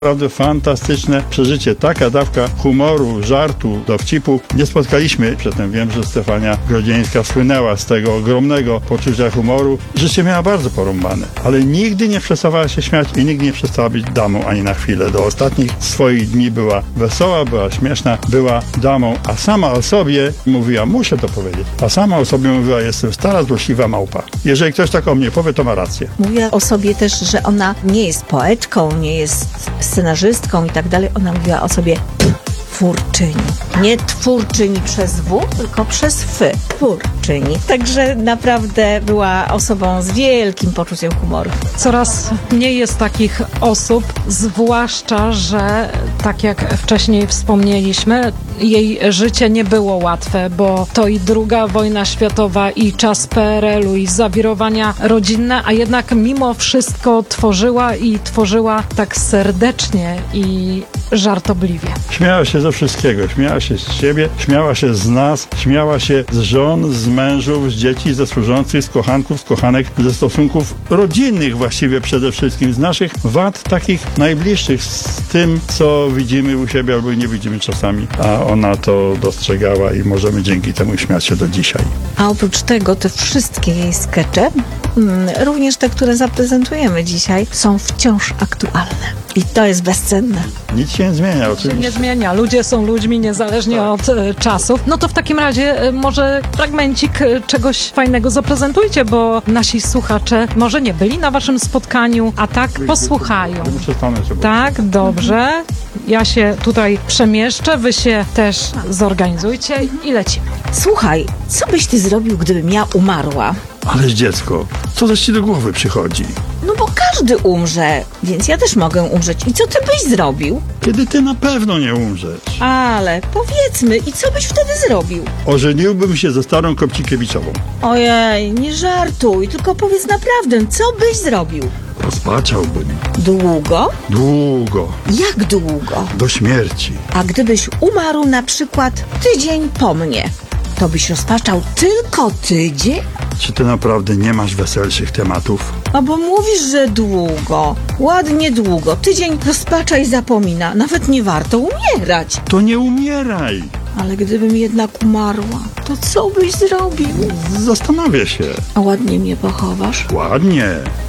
Naprawdę fantastyczne przeżycie. Taka dawka humoru, żartu, dowcipu nie spotkaliśmy. Przedtem wiem, że Stefania Grodzieńska słynęła z tego ogromnego poczucia humoru. Życie miała bardzo porąbane, ale nigdy nie przestawała się śmiać i nigdy nie przestała być damą ani na chwilę. Do ostatnich swoich dni była wesoła, była śmieszna, była damą, a sama o sobie mówiła, muszę to powiedzieć, a sama o sobie mówiła, jestem stara, złośliwa małpa. Jeżeli ktoś tak o mnie powie, to ma rację. Mówiła o sobie też, że ona nie jest poetką, nie jest scenarzystką i tak dalej. Ona mówiła o sobie twórczyni. Nie twórczyni przez W, tylko przez F. Twórczyni. Także naprawdę była osobą z wielkim poczuciem humoru. Coraz mniej jest takich osób, zwłaszcza, że tak jak wcześniej wspomnieliśmy, jej życie nie było łatwe, bo to i II wojna światowa, i czas PRL-u, i zawirowania rodzinne, a jednak mimo wszystko tworzyła tak serdecznie i żartobliwie. Śmiała się ze wszystkiego, śmiała się z siebie, śmiała się z nas, śmiała się z żon, z mężów, z dzieci, ze służących, z kochanków, z kochanek, ze stosunków rodzinnych właściwie przede wszystkim, z naszych wad takich najbliższych, z tym, co widzimy u siebie albo nie widzimy czasami, a ona to dostrzegała i możemy dzięki temu śmiać się do dzisiaj. A oprócz tego te wszystkie jej skecze, również te, które zaprezentujemy dzisiaj, są wciąż aktualne. I to jest bezcenne. Nic się nie zmienia Się oczywiście. nie zmienia. Ludzie są ludźmi niezależnie od czasów. No to w takim razie może fragmencik czegoś fajnego zaprezentujcie, bo nasi słuchacze może nie byli na waszym spotkaniu, a tak posłuchają. Muszę stanąć obok. Tak, dobrze. Ja się tutaj przemieszczę, wy się też zorganizujcie i lecimy. Słuchaj, co byś ty zrobił, gdybym ja umarła? Ależ dziecko, co też ci do głowy przychodzi? No bo każdy umrze, więc ja też mogę umrzeć. I co ty byś zrobił? Kiedy ty na pewno nie umrzesz. Ale powiedzmy, i co byś wtedy zrobił? Ożeniłbym się ze starą Kopcikiewiczową. Ojej, nie żartuj, tylko powiedz naprawdę, co byś zrobił? Rozpaczałbym. Długo? Długo. Jak długo? Do śmierci. A gdybyś umarł na przykład tydzień po mnie, to byś rozpaczał tylko tydzień? Czy ty naprawdę nie masz weselszych tematów? A bo mówisz, że długo. Ładnie długo. Tydzień rozpacza i zapomina. Nawet nie warto umierać. To nie umieraj. Ale gdybym jednak umarła, to co byś zrobił? Zastanawię się. A ładnie mnie pochowasz? Ładnie.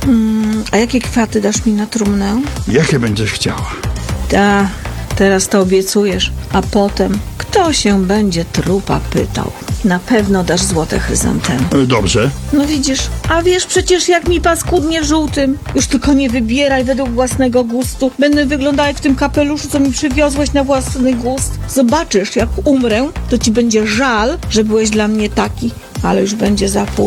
A jakie kwiaty dasz mi na trumnę? Jakie będziesz chciała? Ta, teraz to obiecujesz. A potem kto się będzie trupa pytał? Na pewno dasz złote chryzantemy. Dobrze. No widzisz, a wiesz przecież jak mi paskudnie w żółtym. Już tylko nie wybieraj według własnego gustu. Będę wyglądała jak w tym kapeluszu, co mi przywiozłeś na własny gust. Zobaczysz, jak umrę, to ci będzie żal, że byłeś dla mnie taki, ale już będzie za późno.